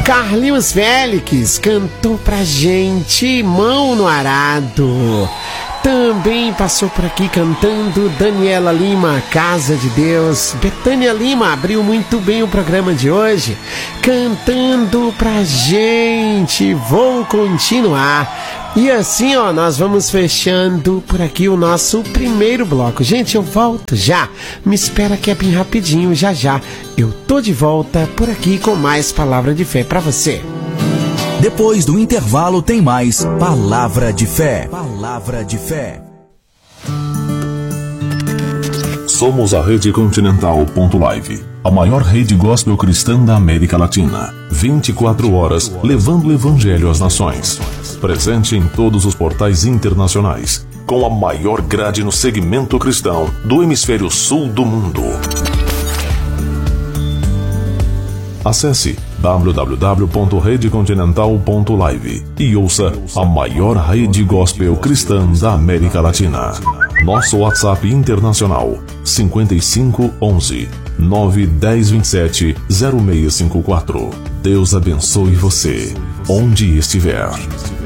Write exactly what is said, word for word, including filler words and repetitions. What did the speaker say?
Carlinhos Félix cantou pra gente Mão no Arado. Também passou por aqui cantando Daniela Lima, Casa de Deus. Betânia Lima abriu muito bem o programa de hoje, cantando pra gente Vou Continuar. E assim, ó, nós vamos fechando por aqui o nosso primeiro bloco. Gente, eu volto já. Me espera que é bem rapidinho, já já. Eu tô de volta por aqui com mais Palavra de Fé pra você. Depois do intervalo tem mais Palavra de Fé. Palavra de Fé. Somos a Rede Continental ponto live, a maior rede gospel cristã da América Latina. vinte e quatro horas levando o evangelho às nações. Presente em todos os portais internacionais, com a maior grade no segmento cristão do hemisfério sul do mundo. Acesse w w w ponto rede continental ponto live e ouça a maior rede gospel cristã da América Latina. Nosso WhatsApp internacional cinco cinco um um nove um zero dois sete zero seis cinco quatro. Deus abençoe você, onde estiver.